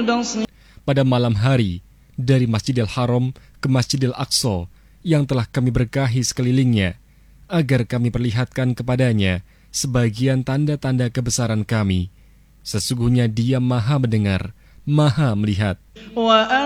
pada malam hari dari Masjidil Haram ke Masjidil Aqsa yang telah kami berkahi sekelilingnya, agar kami perlihatkan kepadanya sebagian tanda-tanda kebesaran kami. Sesungguhnya Dia Maha mendengar, Maha melihat.